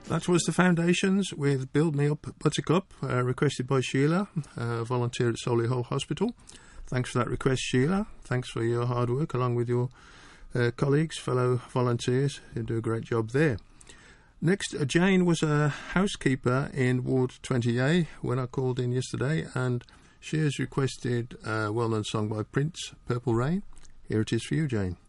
That was the Foundations with Build Me Up Buttercup, requested by Sheila, volunteer at Solihull Hospital. Thanks for that request, Sheila. Thanks for your hard work along with your colleagues, fellow volunteers who do a great job there. Next, Jane was a housekeeper in Ward 20A when I called in yesterday, and she has requested a well-known song by Prince, Purple Rain. Here it is for you, Jane.